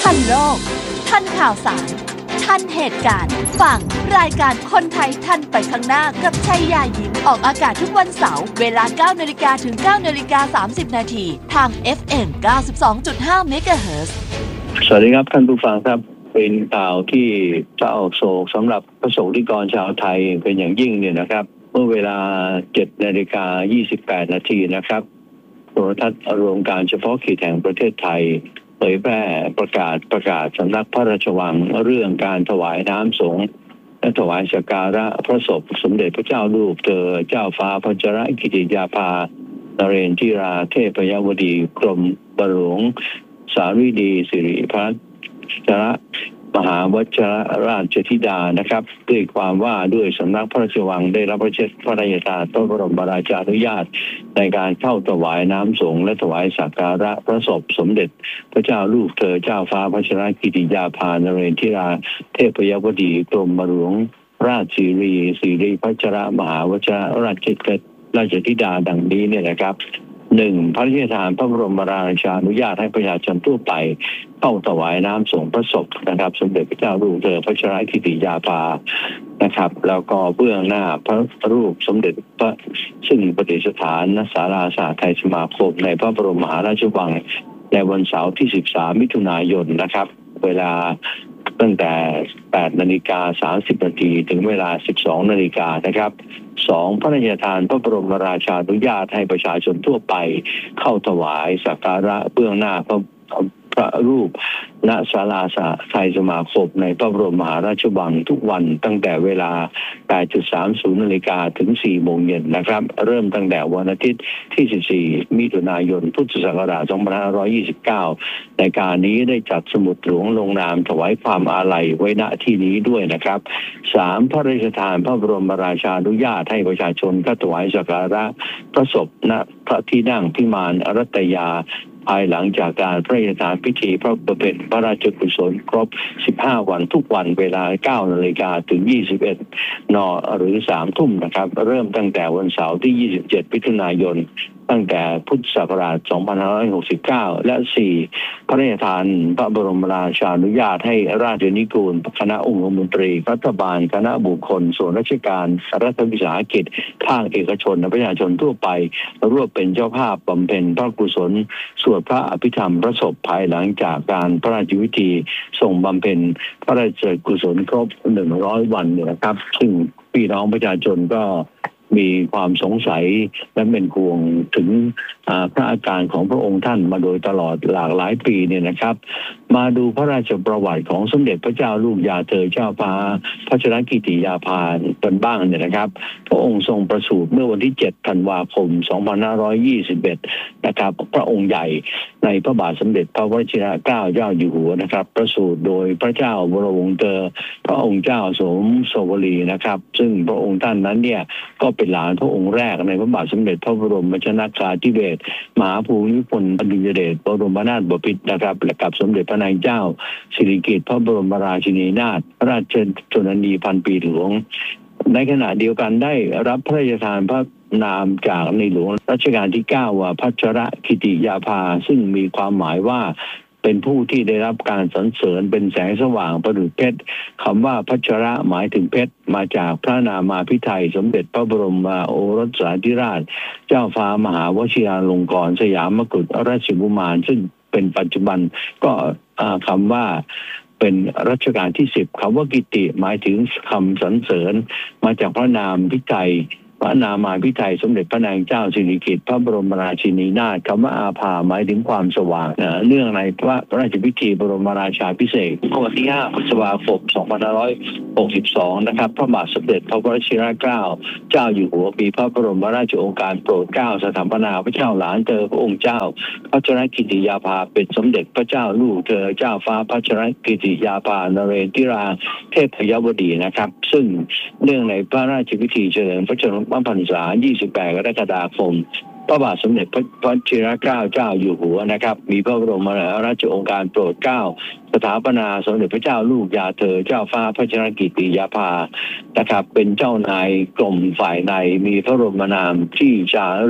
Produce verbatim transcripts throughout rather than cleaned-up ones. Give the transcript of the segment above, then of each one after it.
ทันโลกทันข่าวสารทันเหตุการณ์ฟังรายการคนไทยทันไปข้างหน้ากับชัยยายิ้มออกอากาศทุกวันเสาร์เวลา เก้านาฬิกา ถึง เก้านาฬิกาสามสิบ นาทีทาง เอฟ เอ็ม เก้าสิบสองจุดห้า เมกะเฮิรตซ์สวัสดีครับท่านผู้ฟังครับเป็นข่าวที่เศร้าโศกสำหรับประสบนิกรชาวไทยเป็นอย่างยิ่งเนี่ยนะครับเมื่อเวลา เจ็ดนาฬิกายี่สิบแปด นาทีนะครับโทรทัศน์รวมการเฉพาะกิจแห่งประเทศไทยเผยแพร่ประกาศประกาศสำนักพระราชวังเรื่องการถวายน้ำสงฆ์และถวายสักการะพระศพสมเด็จพระเจ้าลูกเธอเจ้าฟ้าพัชรกิติยาภานเรนทิราเทพยวดีกรมบหลวงสารีดีสิริพัชรมหาวชรราชธิดานะครับด้วยความว่าด้วยสำนักพระราชวังได้รับพระราชทานพระบรมราชานุญาตในการเข้าถวายน้ำสงฆ์และถวายสักการะพระศพสมเด็จพระเจ้าลูกเธอเจ้าฟ้าพัชรกิติยาภานเรนทิราเทพยวดีกรมหลวงราชสิริสิริพัชรมหาวชรราชราชธิดาดังนี้เนี่ยนะครับหนึ่งพระราชทานพระบรมราชานุญาตให้ประชาชนทั่วไปเข้าถวายน้ำสงฆ์พระศพนะครับสมเด็จพระเจ้าลูกเธอพระชรกิติยาภานะครับแล้วก็เบื้องหน้าพระรูปสมเด็จพระซึ่งประดิษฐานณศาลาสหทัยสมาคมในพระบรมมหาราชวังในวันเสาร์ที่สิบสามมิถุนายนนะครับเวลาตั้งแต่แปดนาฬิกาสามสิบนาทีถึงเวลาสิบสองนาฬิกานะครับสองพระราชทานพระบรมราชานุญาตให้ประชาชนทั่วไปเข้าถวายสักการะเบื้องหน้าพระพระรูปณศาลาสหทัยสมาคมในพระบรมมหาราชวังทุกวันตั้งแต่เวลา แปดสามสิบ นาฬิกาถึง สี่โมงเย็นนะครับเริ่มตั้งแต่วันอาทิตย์ที่ สิบสี่ มิถุนายนพุทธศักราช สองพันห้าร้อยยี่สิบเก้า ในการนี้ได้จัดสมุดหลวงลงนามถวายความอาลัยไว้ณที่นี้ด้วยนะครับสามพระราชทานพระบรมราชานุญาตให้ประชาชนเข้าถวายสักการะพระศพณพระที่นั่งพิมานอรัตยาภายหลังจากการพระราชทานพิธีพระบำเพ็ญพระราชกุศลครบสิบห้าวันทุกวันเวลา เก้านาฬิกาถึง ยี่สิบเอ็ด น.หรือ สาม ทุ่มนะครับเริ่มตั้งแต่วันเสาร์ที่ ยี่สิบเจ็ด มิถุนายนตั้งแต่พุทธศักราช สองพันห้าร้อยหกสิบเก้า และ สี่ พระราชทานพระบรมราชานุญาตให้ราชนิกูลคณะองคมนตรีรัฐบาลคณะบุคคลส่วนราชการรัฐวิสาหกิจภาคเอกชนและประชาชนทั่วไปร่วมเป็นเจ้าภาพบำเพ็ญพระกุศลสวดพระอภิธรรมพระศพภายหลังจากการพระราชพิธีส่งบำเพ็ญพระราชกุศลครบหนึ่งร้อยวันเนี่ยนะครับซึ่งพี่น้องประชาชนก็มีความสงสัยและเป็นห่วงถึงพระอาการของพระองค์ท่านมาโดยตลอดหลากหลายปีเนี่ยนะครับมาดูพระราชประวัติของสมเด็จพระเจ้าลูกยาเธอเจ้าฟ้าพัชรกิติยาภาเป็นบ้างเนี่ยนะครับพระองค์ทรงประสูติเมื่อวันที่เจ็ดธันวาคมสองพันห้าร้อยยี่สิบเอ็ดนะครับพระองค์ใหญ่ในพระบาทสมเด็จพระวชิรเกล้าเจ้าอยู่หัวนะครับประสูติโดยพระเจ้าวรวงศ์เธอพระองค์เจ้าสมสวรีนะครับซึ่งพระองค์ท่านนั้นเนี่ยก็เป็นหลานพระองค์แรกในพระบาทสมเด็จพระบรมชนกาธิเบศรมหาภูมิพลอดุลยเดชบรมนาถบพิตรนะครับและกับสมเด็จพระนางเจ้าสิริกิติ์พระบรมราชินีนาถพระราชชนนีพันปีหลวงในขณะเดียวกันได้รับพระราชทานพระนามจากในหลวงรัชกาลที่เก้าว่าพัชรกิติยาภาซึ่งมีความหมายว่าเป็นผู้ที่ได้รับการสรรเสริญเป็นแสงสว่างประดุจเพชรคำว่าพัชระหมายถึงเพชรมาจากพระนามาภิไธยสมเด็จพระบรมโอรสสาธิราชเจ้าฟ้ามหาวชิราลงกรณ์สยามกุฎราชกุมารซึ่งเป็นปัจจุบันก็คำว่าเป็นรัชกาลที่สิบคำว่ากิติหมายถึงคำสรรเสริญมาจากพระนามภิไธยพระนามาภิไธยสมเด็จพระนางเจ้าสิริกิติ์พระบรมราชินีนาถคำว่าอาภาหมายถึงความสว่างเนื่องในพระราชพิธีบรมราชาภิเษกเมื่อวันที่ห้าพฤษภาคมสองพันห้าร้อยหกสิบสองนะครับพระบาทสมเด็จพระวชิรเกล้าเจ้าอยู่หัวมีพระบรมราชโองการโปรดเกล้าสถาปนาพระเจ้าหลานเธอพระองค์เจ้าพัชรกิติยาภาเป็นสมเด็จพระเจ้าลูกเธอเจ้าฟ้าพัชรกิติยาภานเรนทิราเทพยวดีนะครับซึ่งเนื่องในพระราชพิธีเฉลิมพระชนมพรรษายี่สิบแปดกรกฎาคมพระบาทสมเด็จพระวชิรเกล้าเจ้าอยู่หัวนะครับมีพระบรมราชโองการโปรดเกล้าสถาปนาสมเด็จพระเจ้าลูกยาเธอเจ้าฟ้าพัชรกิติยาภานะครับเป็นเจ้านายกรมฝ่ายในมีพระบรมนามที่จารึก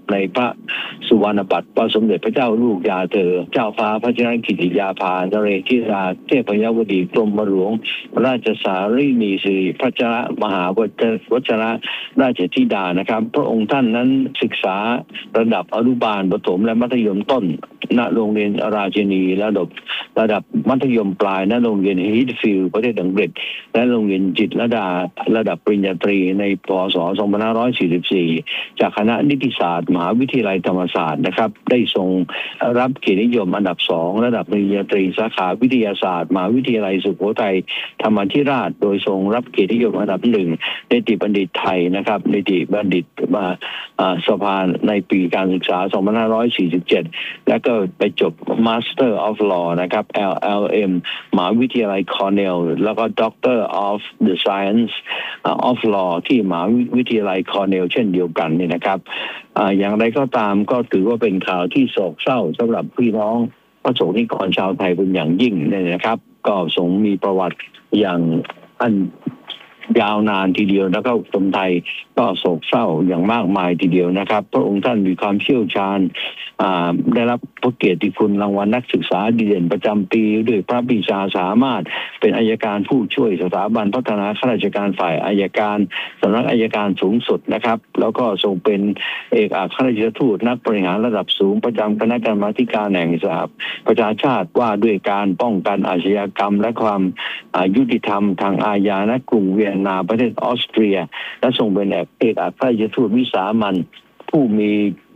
ในพระสุวรรณบัตรพระสมเด็จพระเจ้าลูกยาเธอเจ้าฟ้าพระชนกิติยาภานเรศราเทพยวดีกรมหลวงราชสารีนีสิริพัชรมหาวชรราชธิดานะครับพระองค์ท่านนั้นศึกษาระดับอนุบาลประถมและมัธยมต้นณโรงเรียนราชินีระดับระดับมัธยมปลายณโรงเรียนฮีทฟิลด์ประเทศอังกฤษและโรงเรียนจิตรลดาระดับปริญญาตรีในพ.ศ. สองพันห้าร้อยสี่สิบสี่จากคณะนิติศาสตร์มหาวิทยาลัยธรรมศาสตร์นะครับได้ทรงรับเกียรตินิยมอันดับสองระดับปริญญาตรีสาขาวิทยาศาสตร์มหาวิทยาลัยสุโขทัยธรรมาธิราชโดยทรงรับเกียรตินิยมอันดับหนึ่งนิติบัณฑิตไทยนะครับนิติบัณฑิตมาสภาในปีการศึกษาสองพันห้าร้อยสี่สิบเจ็ดแล้วก็ไปจบ Master of Law นะครับ แอล แอล เอ็ม มหาวิทยาลัยคอร์เนลแล้วก็ Doctor of the Science of Law ที่มหาวิทยาลัยคอร์เนลเช่นเดียวกันนี่นะครับอ่าอย่างไรก็ตามก็ถือว่าเป็นข่าวที่โศกเศร้าสำหรับพี่น้องพระสงฆ์นิกรชาวไทยเป็นอย่างยิ่งเนี่ยนะครับก็ทรงมีประวัติอย่างอันยาวนานทีเดียวแล้วก็คนไทยก็โศกเศร้าอย่างมากมายทีเดียวนะครับพระองค์ท่านมีความเชี่ยวชาญได้รับพระเกียรติคุณรางวัลนักศึกษาดีเด่นประจำปีด้วยพระปรีชาสามารถเป็นอัยการผู้ช่วยสถาบันพัฒนาข้าราชการฝ่ายอัยการสำนักอัยการสูงสุดนะครับแล้วก็ทรงเป็นเอกอัครราชทูตนักบริหารระดับสูงประจำคณะกรรมาธิการแห่งสหประชาชาติว่าด้วยการป้องกันอาชญากรรมและความยุติธรรมทางอาญาณกรุงเวียนนาประเทศออสเตรียและทรงเป็นเอกอัครราชทูตวิสามัญผู้มี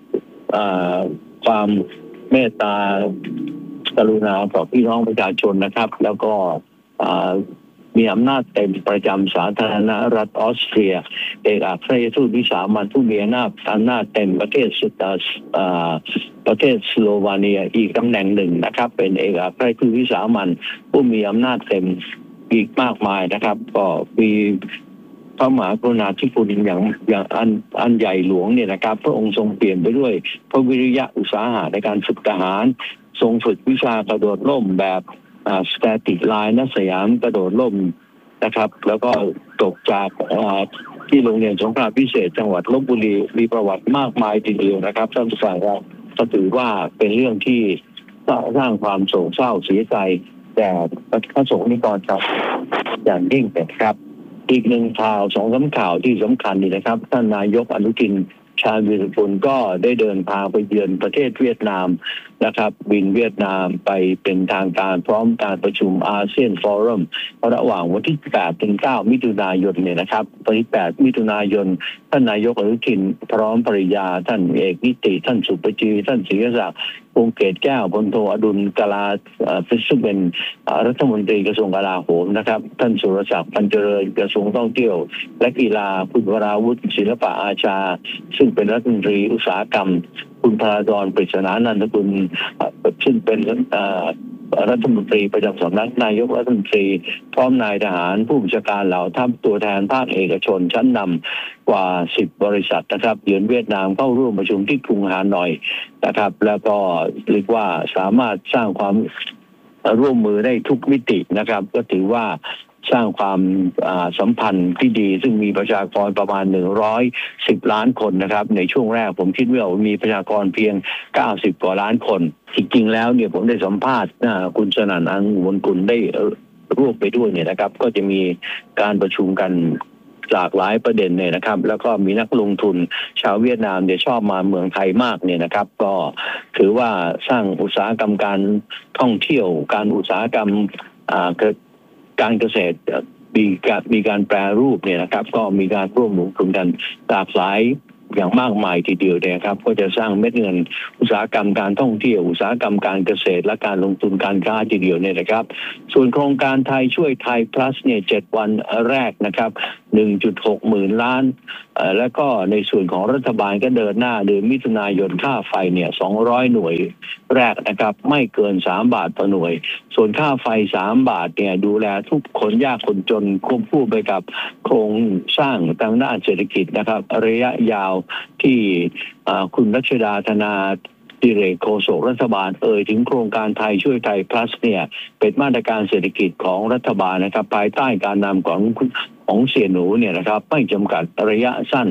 ความเมตตากรุณาต่อพี่น้องประชาชนนะครับแล้วก็มีอำนาจเต็มประจำสาธารณรัฐออสเตรียเอกอัครราชทูตวิสามัญผู้มีอำนาจอำนาจเต็มประเทศสุดประเทศสโลวาเนียอีกตำแหน่งหนึ่งนะครับเป็นเอกอัครราชทูตวิสามัญผู้มีอำนาจเต็มอีกมากมายนะครับก็มีพระมหากรุณาธิคุณอย่างอย่างอันอันใหญ่หลวงเนี่ยนะครับพระองค์ทรงเปลี่ยนไปด้วยพระวิริยะอุตสาหะในการฝึกทหารทรงฝึกวิชากระโดดร่มแบบสแตติกไลน์นักสยามกระโดดร่มนะครับแล้วก็จบจากที่โรงเรียนสงขลาพิเศษจังหวัดลพบุรีมีประวัติมากมายทีเดียวนะครับท่านผู้ฟังครับก็ถือว่าเป็นเรื่องที่สร้างความโศกเศร้าเสียใจแก่พระสงฆ์นิกรชาวอย่างยิ่งนะครับอีกหนึ่งข่าวสองสามข่าวที่สำคัญนี่นะครับท่านนายกอนุทินชาญวีรกูลก็ได้เดินทางไปเยือนประเทศเวียดนามนะครับบินเวียดนามไปเป็นทางการพร้อมการประชุมอาเซียนฟอรัมระหว่างวันที่แปดถึงเก้ามิถุนายนเนี่ยนะครับวันที่แปดมิถุนายนท่านนายกอนุทินพร้อมภริยาท่านเอกนิติท่านสุปจีท่านศรีศักดิ์วงเกตแก้วพลโทอดุลกลาซึ่งเป็นรัฐมนตรีกระทรวงกลาโหมนะครับท่านสุรศักดิ์ปัญเจริญกระทรวงท่องเที่ยวและกีฬาคุณวราวุฒิศิลปะอาชาซึ่งเป็นรัฐมนตรีอุตสาหกรรมคุณพราดอนปริศนานันทกุลซึ่งเป็นรัฐมนตรีประจำสำนักนายกรัฐมนตรีพร้อมนายทหารผู้บัญชาการเหล่าทัพตัวแทนภาคเอกชนชั้นนำกว่าสิบบริษัทนะครับเยือนเวียดนามเข้าร่วมประชุมที่กรุงฮานอยนะครับแล้วก็เรียกว่าสามารถสร้างความร่วมมือได้ทุกมิตินะครับก็ถือว่าสร้างความสัมพันธ์ที่ดีซึ่งมีประชากรประมาณหนึ่งร้อยสิบล้านคนนะครับในช่วงแรกผมคิดว่ามีประชากรเพียงเก้าสิบกว่าล้านคนจริงๆแล้วเนี่ยผมได้สัมภาษณ์คุณสนั่นอังอุบลกุลได้ร่วมไปด้วยเนี่ยนะครับก็จะมีการประชุมกันหลากหลายประเด็นเนี่ยนะครับแล้วก็มีนักลงทุนชาวเวียดนามเนี่ยชอบมาเมืองไทยมากเนี่ยนะครับก็ถือว่าสร้างอุตสาหกรรมการท่องเที่ยวการอุตสาหกรรมอ่าการเกษตรมีการมีการแปรรูปเนี่ยนะครับก็มีการร่วมลงทุนกันหลากหลายอย่างมากมายทีเดียวเนี่ยครับก็จะสร้างเม็ดเงินอุตสาหกรรมการท่องเที่ยวอุตสาหกรรมการเกษตรและการลงทุนการค้าทีเดียวเนี่ยนะครับส่วนโครงการไทยช่วยไทย plus เนี่ยเจ็ดวันแรกนะครับ หนึ่งจุดหก หมื่นล้านแล้วก็ในส่วนของรัฐบาลก็เดินหน้าเดือนมิถุนายนค่าไฟเนี่ยสองร้อยหน่วยแรกนะครับไม่เกินสามบาทต่อหน่วยส่วนค่าไฟสามบาทเนี่ยดูแลทุกคนยากคนจนควบคู่ไปกับโครงสร้างทางด้านเศรษฐกิจนะครับระยะยาวที่คุณรัชดาธนาดิเรกโฆษกรัฐบาลเอ่ยถึงโครงการไทยช่วยไทย plus เนี่ยเป็นมาตรการเศรษฐกิจของรัฐบาลนะครับภายใต้การนำของของเสี่ยหนูเนี่ยนะครับไม่จำกัดระยะสั้น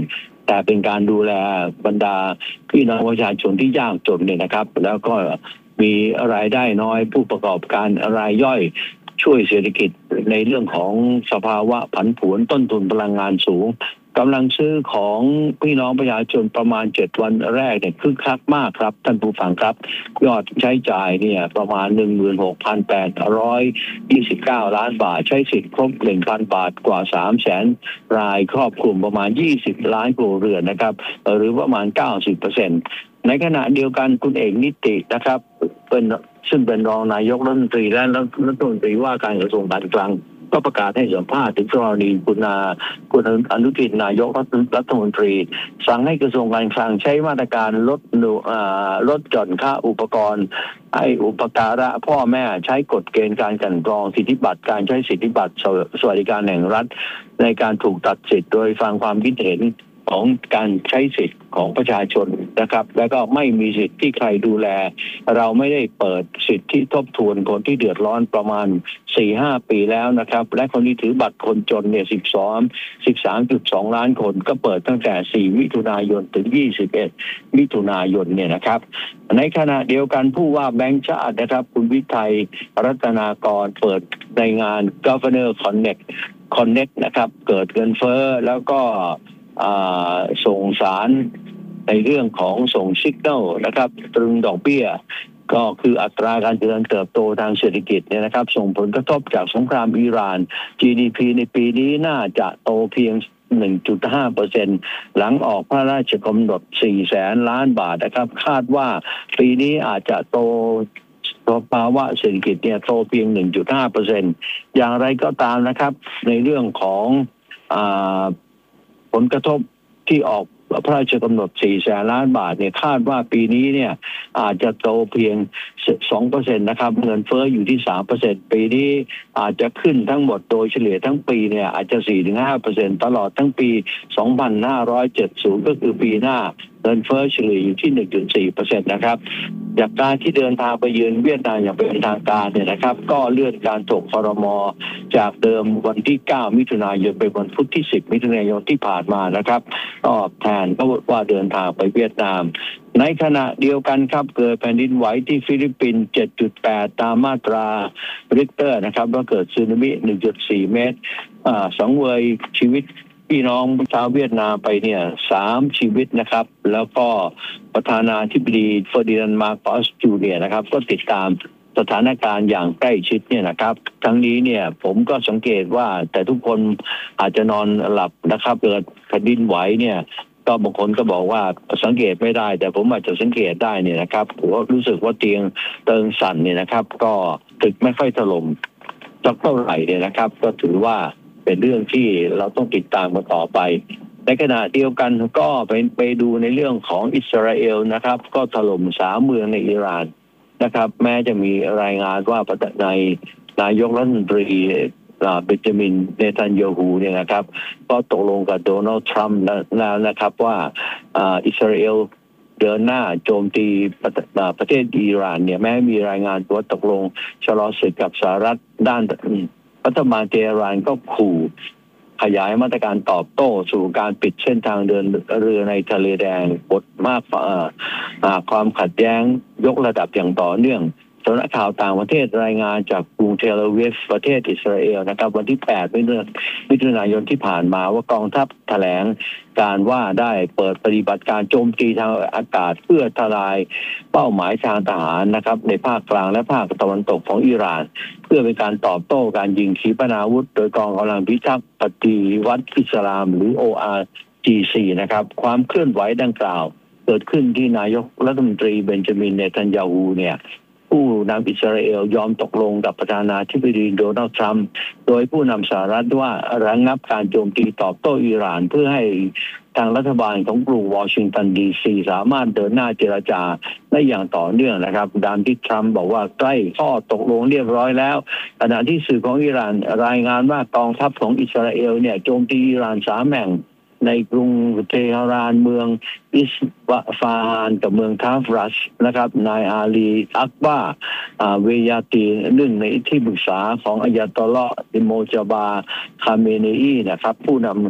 แต่เป็นการดูแลบรรดาพี่น้องประชาชนที่ยากจนเนี่ยนะครับแล้วก็มีรายได้น้อยผู้ประกอบการรายย่อยช่วยเศรษฐกิจในเรื่องของสภาวะผันผวนต้นทุนพลังงานสูงกำลังซื้อของพี่น้องประชาชนประมาณเจ็ดวันแรกเนี่ยคึกคักมากครับท่านผู้ฟังครับยอดใช้จ่ายเนี่ยประมาณ หนึ่งหมื่นหกพันแปดร้อยยี่สิบเก้า ล้านบาทใช้สิทธิ์ครบ หนึ่งพัน บาทกว่า สามแสน รายครอบคลุมประมาณยี่สิบล้านครัวเรือนนะครับหรือประมาณ เก้าสิบเปอร์เซ็นต์ ในขณะเดียวกันคุณเอกนิตินะครับเป็นซึ่งเป็นรองนายกรัฐมนตรีและรัฐมนตรีว่าการกระทรวงการคลังก็ประกาศให้สัมภาษณ์ถึงกรณีคุณนาคุณอนุทินนายกรัฐมนตรีสั่งให้กระทรวงการคลังใช้มาตรการลดลดหย่อนค่าอุปกรณ์ให้อุปการะพ่อแม่ใช้กฎเกณฑ์การกลั่นกรองสิทธิบัตรการใช้สิทธิบัตรสวัสดิการแห่งรัฐในการถูกตัดสิทธิ์โดยฟังความคิดเห็นของการใช้สิทธิ์ของประชาชนนะครับแล้วก็ไม่มีสิทธิ์ที่ใครดูแลเราไม่ได้เปิดสิทธิทบทวนคนที่เดือดร้อนประมาณ สี่ห้า ปีแล้วนะครับและคนที่ถือบัตรคนจนเนี่ยสิบสอง สิบสามจุดสอง ล้านคนก็เปิดตั้งแต่สี่มิถุนายนถึงยี่สิบเอ็ดมิถุนายนเนี่ยนะครับในขณะเดียวกันผู้ว่าแบงก์ชาตินะครับคุณวิทัยรัตนากรเปิดในงาน Governor Connect Connect นะครับเกิดเงินเฟ้อแล้วก็ส่งสารในเรื่องของส่งซิกแนลนะครับตรึงดอกเบี้ยก็คืออัตราการเจริญเติบโตทางเศรษฐกิจเนี่ยนะครับส่งผลกระทบจากสงครามอิหร่าน จี ดี พี ในปีนี้น่าจะโตเพียง หนึ่งจุดห้าเปอร์เซ็นต์ หลังออกพระราชกำหนด สี่แสน ล้านบาทนะครับคาดว่าปีนี้อาจจะโตภาวะเศรษฐกิจเนี่ยโตเพียง หนึ่งจุดห้าเปอร์เซ็นต์ อย่างไรก็ตามนะครับในเรื่องของอ่าผลกระทบที่ออกพระราชกำหนด สี่แสน ล้านบาทเนี่ยคาดว่าปีนี้เนี่ยอาจจะโตเพียง สองเปอร์เซ็นต์ นะครับเงินเฟ้ออยู่ที่ สามเปอร์เซ็นต์ ปีนี้อาจจะขึ้นทั้งหมดโดยเฉลี่ยทั้งปีเนี่ยอาจจะ สี่ถึงห้าเปอร์เซ็นต์ ตลอดทั้งปี สองพันห้าร้อยเจ็ดสิบ ก็คือปีหน้าเงินเฟ้อเฉลี่ยอยู่ที่ หนึ่งจุดสี่เปอร์เซ็นต์ นะครับจากการที่เดินทางไปเยือนเวียดนามอย่างเป็นทางการเนี่ยนะครับก็เลื่อนการถกครม.จากเดิมวันที่เก้ามิถุนายนไปวันพุธที่สิบมิถุนายนที่ผ่านมานะครับตอบแทนก็ว่าเดินทางไปเวียดนามในขณะเดียวกันครับเกิดแผ่นดินไหวที่ฟิลิปปินส์ เจ็ดจุดแปด ตามมาตราริกเตอร์นะครับว่าเกิดสึนามิ หนึ่งจุดสี่ เมตรอ่าสังเวยชีวิตพี่น้องชาวเวียดนามไปเนี่ยสามชีวิตนะครับแล้วก็ประธานาธิบดีเฟอร์ดินานด์ มาร์โกส จูเนียร์นะครับก็ติดตามสถานการณ์อย่างใกล้ชิดเนี่ยนะครับทั้งนี้เนี่ยผมก็สังเกตว่าแต่ทุกคนอาจจะนอนหลับนะครับเกิดแผ่นดินไหวเนี่ยก็บางคนก็บอกว่าสังเกตไม่ได้แต่ผมอาจจะสังเกตได้เนี่ยนะครับผมรู้สึกว่าเตียงเติงสั่นเนี่ยนะครับก็ตึกไม่ค่อยถล่มสักเท่าไหร่เนี่ยนะครับก็ถือว่าเป็นเรื่องที่เราต้องติดตามกันต่อไปในขณะเดียวกันก็ไปไปดูในเรื่องของอิสราเอลนะครับก็ถล่มสามเมืองในอิหร่านนะครับแม้จะมีรายงานว่าในนายกรัฐมนตรีเบนจามินเนทันยาฮูเนี่ยนะครับก็ตกลงกับโดนัลด์ทรัมป์แล้วนะครับว่าอิสราเอลเดินหน้าโจมตีประเทศอิหร่านเนี่ยแม้มีรายงานว่าตกลงชะลอศึกกับสหรัฐด้านรัฐบาลเตหะรานก็ขู่ขยายมาตรการตอบโต้สู่การปิดเส้นทางเดินเรือในทะเลแดงบทมากความขัดแย้งยกระดับอย่างต่อเนื่องสำนักข่าวต่างประเทศรายงานจากกรุงเทลอาวีฟประเทศอิสราเอลนะครับวันที่แปดมิถุนายนที่ผ่านมาว่ากองทัพแถลงการว่าได้เปิดปฏิบัติการโจมตีทางอากาศเพื่อทลายเป้าหมายทางทหารนะครับในภาคกลางและภาคตะวันตกของอิหร่านเพื่อเป็นการตอบโต้การยิงขีปนาวุธโดยกองกำลังพิทักษ์ปฏิวัติอิสลามหรือ โอ อาร์ จี ซี นะครับความเคลื่อนไหวดังกล่าวเกิดขึ้นที่นายกรัฐมนตรีเบนจามินเนทันยาฮูเนี่ยผู้นำอิสราเอลยอมตกลงกับประธานาธิบดีโดนัลด์ทรัมป์โดยผู้นำสหรัฐว่าระงับการโจมตีตอบโต้อิหร่านเพื่อให้ทางรัฐบาลของกรุงวอชิงตันดีซีสามารถเดินหน้าเจรจาได้อย่างต่อเนื่องนะครับดามที่ทรัมป์บอกว่าใกล้ข้อตกลงเรียบร้อยแล้วขณะที่สื่อของอิหร่านรายงานว่ากองทัพของอิสราเอลเนี่ยโจมตีอิหร่านสามแห่งในกรุงเตหะรานเมืองอิสฟาฮานกับเมืองทาฟรัชนะครับนายอาลีอักบาเวยาตีหนึ่งในที่ปรึกษาของอัยาตอลลอฮ์อิโมจาบาคาเมเนีนะครับผู้นำ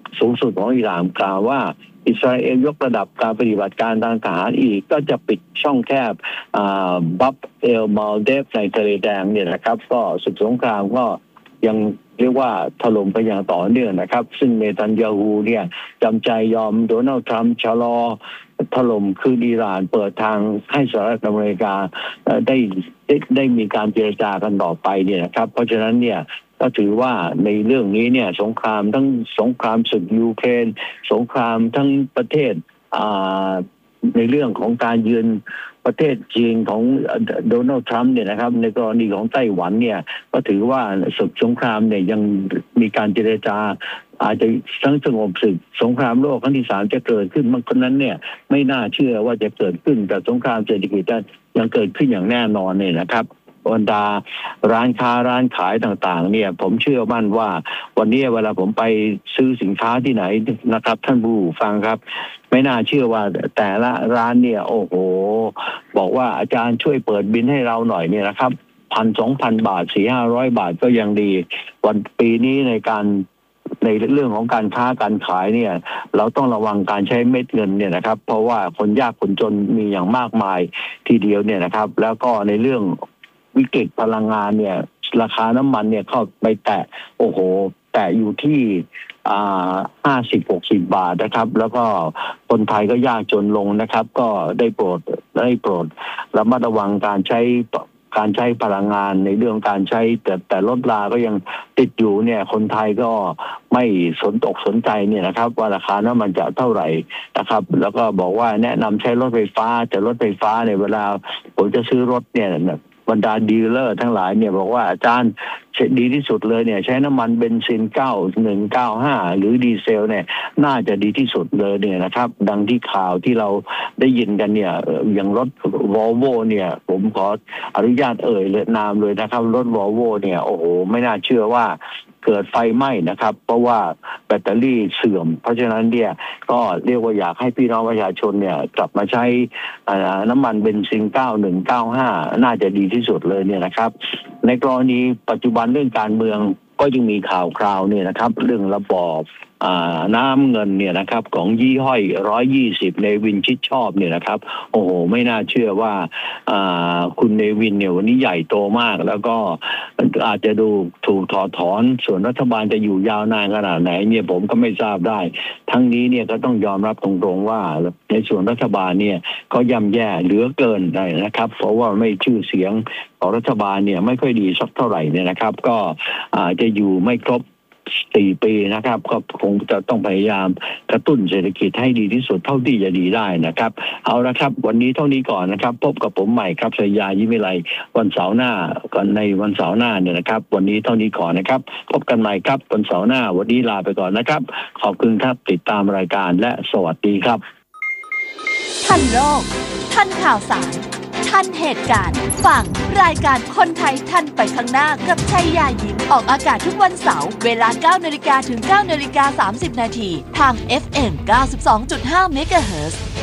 สูงสุดของอิหร่านกล่าวว่าอิสราเอลยกระดับการปฏิบัติการทางทหารอีกก็จะปิดช่องแคบบับเอลมาลเดฟในทะเลแดงเนี่ยนะครับก็ศึกสงครามก็ยังเรียกว่าถล่มไปอย่างต่อเนื่องนะครับซึ่งเนตันยาฮูเนี่ยจำใจยอมโดนัลด์ทรัมป์ชะลอถล่มคืออิหร่านเปิดทางให้สหรัฐอเมริกาได้ได้ได้มีการเจรจากันต่อไปเนี่ยนะครับเพราะฉะนั้นเนี่ยก็ถือว่าในเรื่องนี้เนี่ยสงครามทั้งสงครามศึกยูเครนสงครามทั้งประเทศในเรื่องของการยืนประเทศจีนของโดนัลด์ทรัมป์เนี่ยนะครับในกรณีของไต้หวันเนี่ยก็ถือว่าศึกสงครามเนี่ยยังมีการเจรจาอาจจะทั้งสงบศึกสงครามโลกครั้งที่สามจะเกิดขึ้นบางคนนั้นเนี่ยไม่น่าเชื่อว่าจะเกิดขึ้นแต่สงครามเศรษฐกิจยังเกิดขึ้นอย่างแน่นอนเนี่ยนะครับบรรดาร้านค้าร้านขายต่างๆเนี่ยผมเชื่อมั่นว่าวันนี้เวลาผมไปซื้อสินค้าที่ไหนนะครับท่านผู้ฟังครับไม่น่าเชื่อว่าแต่ละร้านเนี่ยโอ้โหบอกว่าอาจารย์ช่วยเปิดบินให้เราหน่อยเนี่ยนะครับพันสองพันบาทสี่ห้าร้อยบาทก็ยังดีวันปีนี้ในการในเรื่องของการค้าการขายเนี่ยเราต้องระวังการใช้เม็ดเงินเนี่ยนะครับเพราะว่าคนยากคนจนมีอย่างมากมายทีเดียวเนี่ยนะครับแล้วก็ในเรื่องวิกฤตพลังงานเนี่ยราคาน้ำมันเนี่ยเข้าไปแตะโอ้โหแตะอยู่ที่อ่าห้าสิบหกสิบบาทนะครับแล้วก็คนไทยก็ยากจนลงนะครับก็ได้โปรดได้โปรดระมัดระวังการใช้การใช้พลังงานในเรื่องการใช้แต่แต่รถราก็ยังติดอยู่เนี่ยคนไทยก็ไม่สนตกสนใจเนี่ยนะครับว่าราคาน้ำมันจะเท่าไหร่นะครับแล้วก็บอกว่าแนะนำใช้รถไฟฟ้าแต่รถไฟฟ้าในเวลาผมจะซื้อรถเนี่ยบรรดาดีลเลอร์ทั้งหลายเนี่ยบอกว่าอาจารย์ดีที่สุดเลยเนี่ยใช้น้ำมันเบนซินเก้าหนึ่งเก้าห้าหรือดีเซลเนี่ยน่าจะดีที่สุดเลยเนี่ยนะครับดังที่ข่าวที่เราได้ยินกันเนี่ยอย่างรถวอลโวเนี่ยผมขออนุญาตเอ่ยเลยนามเลยนะครับรถวอลโวเนี่ยโอ้โหไม่น่าเชื่อว่าเกิดไฟไหม้นะครับเพราะว่าแบตเตอรี่เสื่อมเพราะฉะนั้นเนี่ยก็เรียกว่าอยากให้พี่น้องประชาชนเนี่ยกลับมาใช้น้ำมันเบนซินเก้าหนึ่งเก้าห้าน่าจะดีที่สุดเลยเนี่ยนะครับในกรณีปัจจุบันเรื่องการเมืองก็ยังมีข่าวคราวเนี่ยนะครับเรื่องระบอบน้ำเงินเนี่ยนะครับของยี่ห้อยร้อยยี่สิบเนวินชิดชอบเนี่ยนะครับโอ้โหไม่น่าเชื่อว่าคุณเนวินเนี่ยวันนี้ใหญ่โตมากแล้วก็อาจจะดูถูกถอดถอนส่วนรัฐบาลจะอยู่ยาวนานขนาดไหนเนี่ยผมก็ไม่ทราบได้ทั้งนี้เนี่ยก็ต้องยอมรับตรงๆว่าในส่วนรัฐบาลเนี่ยก็ย่ำแย่เหลือเกินได้นะครับเพราะว่าไม่ชื่อเสียงของรัฐบาลเนี่ยไม่ค่อยดีสักเท่าไหร่เนี่ยนะครับก็อาจจะอยู่ไม่ครบสี่ปีนะครับก็คงจะต้องพยายามกระตุ้นเศรษฐกิจให้ดีที่สุดเท่าที่จะดีได้นะครับเอาละครับวันนี้เท่านี้ก่อนนะครับพบกับผมใหม่ครับชยายิ้มวิไลวันเสาร์หน้าก่อนในวันเสาร์หน้าเนี่ยนะครับวันนี้เท่านี้ก่อนนะครับพบกันใหม่ครับวันเสาร์หน้าวันนี้ลาไปก่อนนะครับขอบคุณครับติดตามรายการและสวัสดีครับทันโลกทันข่าวสารทันเหตุการณ์ฟังรายการคนไทยทันไปข้างหน้ากับชัยยายิ้มออกอากาศทุกวันเสาร์เวลา เก้านาฬิกา ถึง เก้านาฬิกาสามสิบนาทีทาง เอฟ เอ็ม เก้าสิบสองจุดห้า เมกะเฮิรตซ์